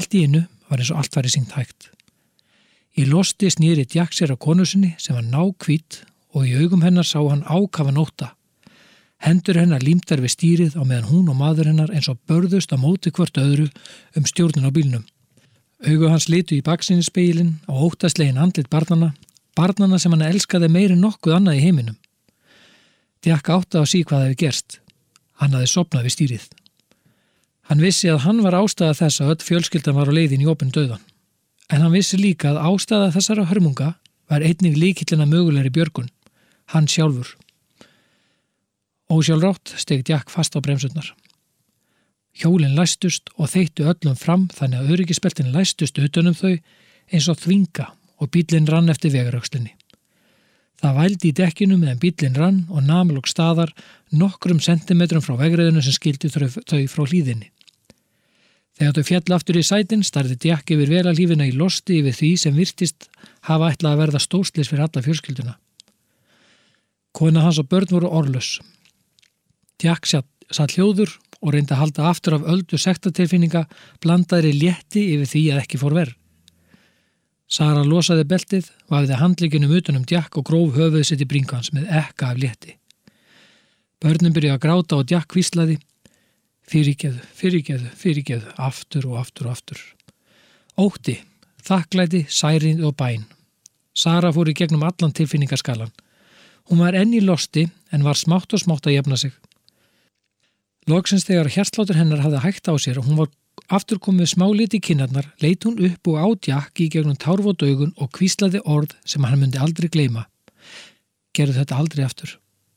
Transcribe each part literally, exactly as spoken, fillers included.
allt í einu var eins og allt væri syngt hægt. Í losti snýri Jack sér á konu sinni sem var náhvít og í augum hennar sá hann ákafa nótta. Hendur hennar límdar við stýrið á meðan hún og maður hennar eins og börðust á móti hvort öðru um stjórnin á bílnum. Augu hans litu í baksýnisspegilinn og óttaslegin andlit barnanna, barnanna sem hann elskaði meiri nokkuð annað í heiminum. Jack átti á sí hvað hefði gerst. Hann hafði sofnað við stýrið. Hann vissi að hann var ástæða þess að öll fjölskyldan var á leiðin í opinn dauðan. En hann vissi líka að ástæða þessara hörmunga var einnig lykillinn að mögulegri björgun, hann sjálfur. Ósjálfrátt steig Jack fast á bremsurnar. Hjólin læstust og þeyttu öllum fram þannig að öryggisbeltin læstust utanum þau eins og þvinga og bíllinn rann eftir vegaröxlinni. Það vældi í dekkinu meðan bíllinn rann og namlokk staðar nokkrum sentimetrum frá vegriðinu sem skildi þau frá hlíðinni. Þegar þau fjall aftur í sætin starði Jack yfir vegalífina í losti yfir því sem virtist hafa ætlað að verða stórslis fyrir alla fjölskylduna. Kona hans og börn voru orðlaus. Jack satt hljóður og reyndi að halda aftur af öldu sektartilfinninga blandaðri létti yfir því að ekki fór verr. Sara losaði beltið, vafði handlegginu utan um Jack og gróf höfuðið sitt í bringu hans með ekka af létti. Börnin byrjuðu að gráta og Jack hvíslaði: Fyrirgefðu, fyrirgefðu, fyrirgefðu, aftur og aftur og aftur. Ótti, þakklæti, særið og bæn. Sara fór í gegnum allan tilfinningaskalan. Hún var enn í losti en var smátt og smátt að jafna sig. Loksins þegar hjartsláttur hennar hafði hægt á sér og hún var aftur komið smá lit í kinnarnar, leit hún upp og á Jack í gegnum tárvot augun og hvíslaði orð sem hann myndi aldrei gleyma. Gerðu þetta aldrei aftur.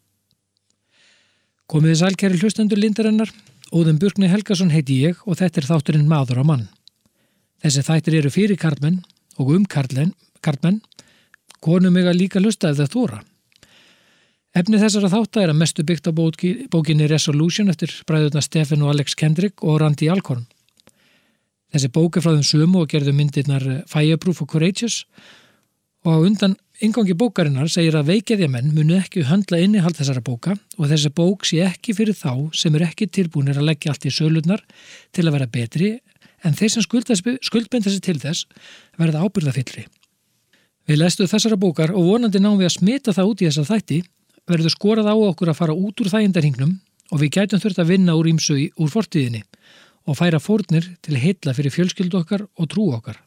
Komið þið sæl, kæri hlustendur Lindarinnar. Óðinn Burkni Helgason heiti ég og þetta er þátturinn Maður á mann. Þessi þættir eru fyrir karlmenn og um karlmenn, karlmenn. Konum eiga líka hlusta ef það þóra. Efni þessara þátta er að mestu byggt á bókinni Resolution eftir bræðurna Stephen og Alex Kendrick og Randy Alcorn. Þessi bók er frá þeim sömu og gerðu myndirnar Fireproof og Courageous og á undan inngangi bókarinnar segir að veikgeðjamenn munu ekki höndla innihald þessara bóka og þessi bók sé ekki fyrir þá sem er ekki tilbúnir að leggja allt í sölurnar til að vera betri en þeir sem skuldbinda sig til þess verða ábyrgðarfyllri. Við lestu þessara bókar og vonandi náum við að smita það út í þessa þætti verður skorað á okkur að fara út úr þægindarhingnum og við gætum þurft að vinna úr ýmsu úr fortíðinni og færa fórnir til heilla fyrir fjölskyldu okkar og trú okkar.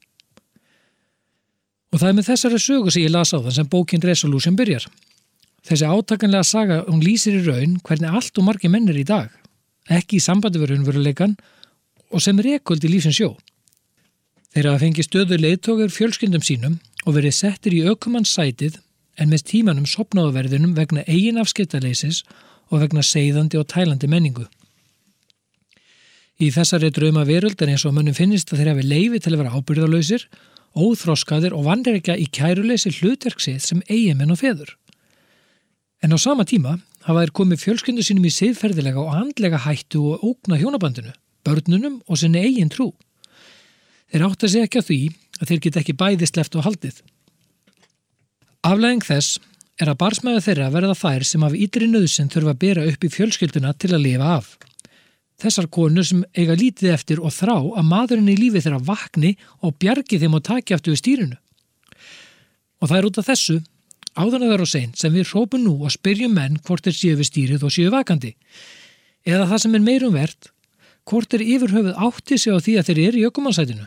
Og það er með þessari sögu sem ég las á þann sem bókin Resolution byrjar. Þessi átakanlega saga hún lýsir í raun hvernig allt og margir menn er í dag, ekki í sambandi við raunveruleikann og sem reköld í lífsins sjó. Þeir hafa fengið stöðu leiðtogar fjölskyldum sínum og verið settir í ökumannssætið en með tímanum sofnaðuverðinum vegna eigin afskiptaleysis og vegna seiðandi og tælandi menningu. Í þessari drauma veröld er eins og mönnum finnist að þeir hafi leyfi til að vera ábyrgðarlausir, óþroskaðir og vanrækja í kæruleysi hlutverksið sem eiginmenn og feður. En á sama tíma hafa þeir komið fjölskyldu sínum í siðferðilega og andlega hættu og ógna hjónabandinu, börnunum og sinni eigin trú. Þeir átta sig ekki á því að þeir geta ekki bæði sleppt og haldið. Afleiðing þess er að barnsmæður þeirra verða þær sem af ítri nauðsyn þurfa að bera upp í fjölskylduna til að lifa af. Þessar konur sem eiga lítið eftir og þrá að maðurinn í lífi þeirra vakni og bjargi þeim og taki aftur við stýrinu. Og það er út af þessu, áður en það er á seint, sem við hrópum nú og spyrjum menn hvort þeir séu við stýrið og séu vakandi. Eða það sem er meirum vert, hvort þeir yfirhöfuð átti sig á því að þeir eru í ökumannsætinu.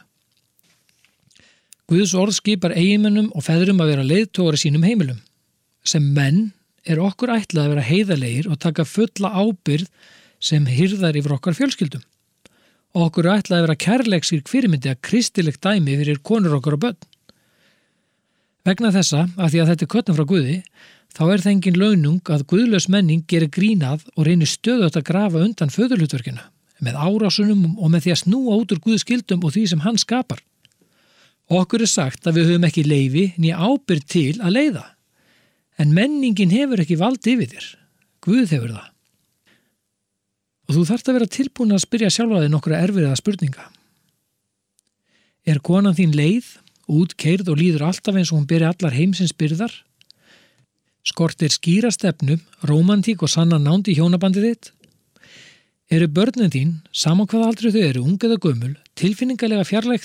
Guðs orð skipar eiginmönnum og feðrum að vera leiðtogar í sínum heimilum. Sem menn er okkur ætlað að vera heiðarlegir og taka fulla ábyrgð sem hirðar yfir okkar fjölskyldum. Og okkur er ætlað að vera kærleiksrík fyrirmyndi að kristilegt dæmi fyrir konur okkar og börn. Vegna þessa, af því að þetta er köttum frá Guði, þá er það engin launung að guðlaus menning gerir grínað og reynir stöðugt að grafa undan föðurhlutverkina, með árásunum og með því að snúa út úr Guðs gildum og því sem hann skapar. Og okkur er sagt að við höfum ekki leyfi né ábyrgð til að leiða. En menningin hefur ekki vald yfir þér. Guð hefur það. Og þú þarft að vera tilbúin að spyrja sjálfa þig nokkra erfiða spurninga. Er konan þín leið, útkeyrð og líður alltaf eins og hún beri allar heimsins byrðar? Skortir skýra stefnu, rómantík og sanna nánd í hjónabandið þitt? Eru börnin þín, saman hvað aldrei þau eru, ung eða gömul, tilfinningalega fjarlæg